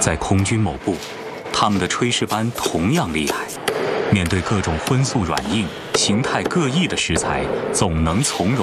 在空军某部，他们的炊事班同样厉害，面对各种荤素软硬、形态各异的食材，总能从容